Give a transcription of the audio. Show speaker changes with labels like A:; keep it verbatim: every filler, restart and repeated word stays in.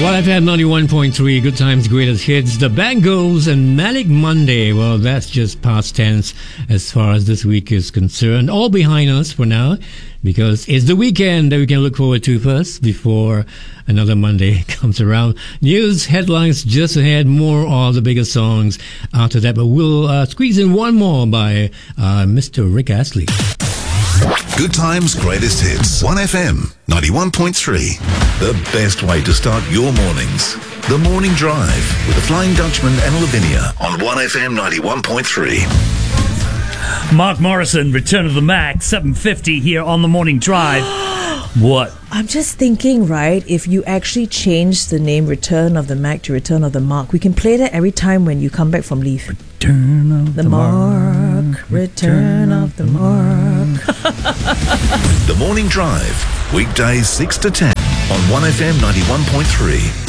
A: one F M ninety-one point three, Good Times, Greatest Hits, The Bangles and Manic Monday. Well, that's just past tense as far as this week is concerned. All behind us for now, because it's the weekend that we can look forward to first before another Monday comes around. News headlines just ahead, more of the bigger songs after that, but we'll uh, squeeze in one more by uh, Mister Rick Astley.
B: Good Times, Greatest Hits. one F M, ninety-one point three. The best way to start your mornings. The Morning Drive with the Flying Dutchman and Lavinia on one F M ninety-one point three.
C: Mark Morrison, Return of the Mac, seven fifty here on The Morning Drive. What?
D: I'm just thinking, right, if you actually change the name Return of the Mac to Return of the Mark, we can play that every time when you come back from leave.
C: Return of the,
D: the
C: Mark.
D: Mark. Return of the Mark.
B: The Morning Drive, weekdays six to ten on one F M ninety-one point three.